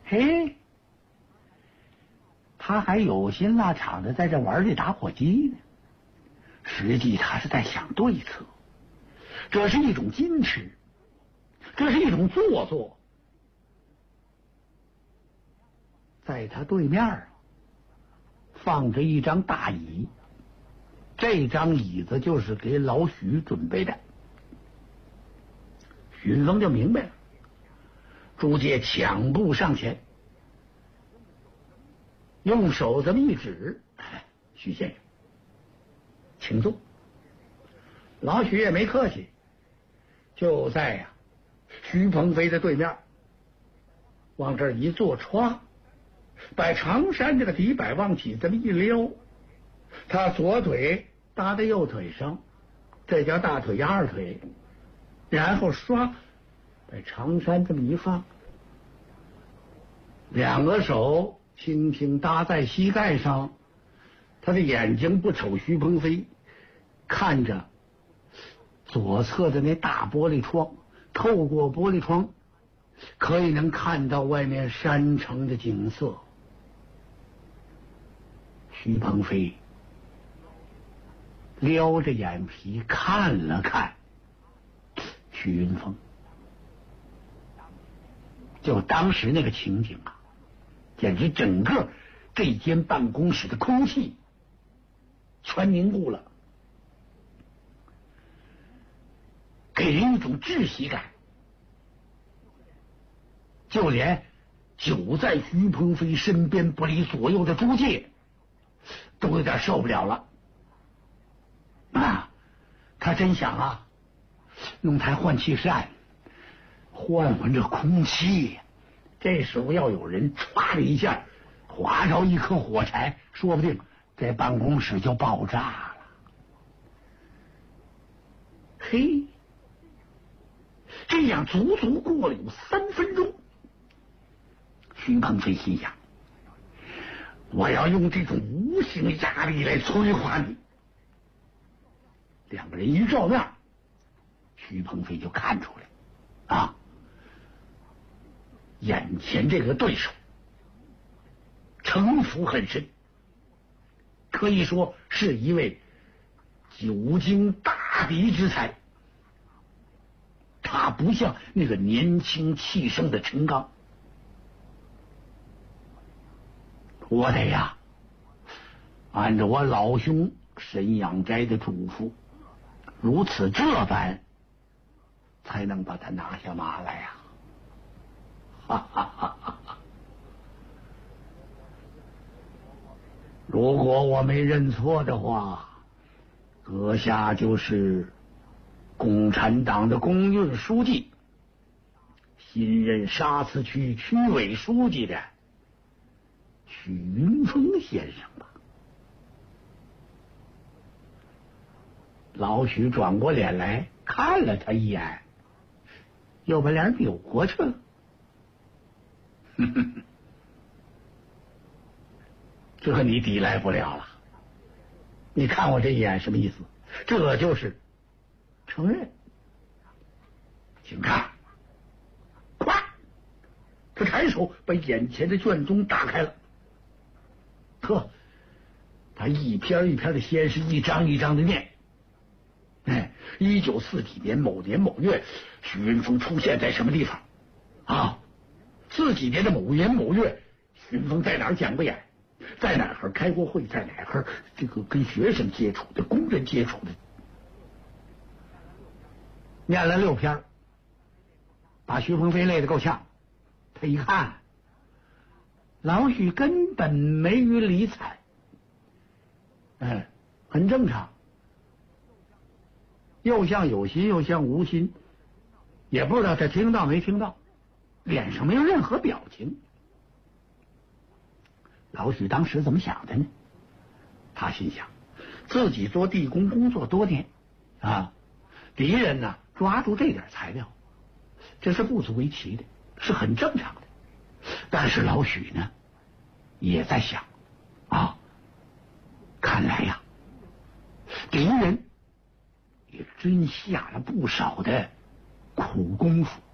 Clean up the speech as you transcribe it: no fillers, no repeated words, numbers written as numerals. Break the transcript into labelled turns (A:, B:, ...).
A: 嘿，他还有心腊场的在这玩这打火机呢，实际他是在想对策。这是一种矜持，这是一种做作。在他对面放着一张大椅，这张椅子就是给老许准备的。许云峰就明白了，朱介抢步上前，用手这么一指：“许先生，请坐。”老许也没客气，就在徐鹏飞的对面，往这儿一坐，歘，把长衫这个底板往起这么一撩，他左腿搭在右腿上，这叫大腿压二腿，然后唰，把长衫这么一放，两个手轻轻搭在膝盖上，他的眼睛不瞅徐鹏飞，看着左侧的那大玻璃窗，透过玻璃窗可以能看到外面山城的景色。徐鹏飞撩着眼皮看了看许云峰，就当时那个情景啊，简直整个这间办公室的空气全凝固了，给人一种窒息感。就连久在徐鹏飞身边不离左右的朱介都有点受不了了啊！他真想弄台换气扇换换这空气，这时候要有人歘的一下划着一颗火柴，说不定这办公室就爆炸了。嘿，这样足足过了有3分钟，徐鹏飞心想，我要用这种无形压力来摧垮你。两个人一照面，徐鹏飞就看出来眼前这个对手城府很深，可以说是一位久经大敌之才。他不像那个年轻气盛的陈刚，我得按照我老兄沈养斋的嘱咐，如此这般才能把他拿下马来哈哈哈哈哈！如果我没认错的话，阁下就是共产党的工运书记，新任沙茨区区委书记的许云峰先生吧？老许转过脸来看了他一眼，又把脸扭过去了。这你抵赖不了了。你看我这一眼什么意思？这就是承认。请看，快！他抬手把眼前的卷宗打开了。呵，他一篇一篇的先是一张一张的念。1940几年某年某月，许云峰出现在什么地方？40几年的某年某月，许云峰在哪儿讲过演，在哪儿开过会，在哪儿这个跟学生接触的、工人接触的，念了6篇，把徐鹏飞累得够呛。他一看，老许根本没予理睬，很正常，又像有心又像无心，也不知道他听到没听到，脸上没有任何表情。老许当时怎么想的呢？他心想，自己做地工工作多年敌人呢抓住这点材料，这是不足为奇的，是很正常的。但是老许呢也在想看来敌人也真下了不少的苦功夫。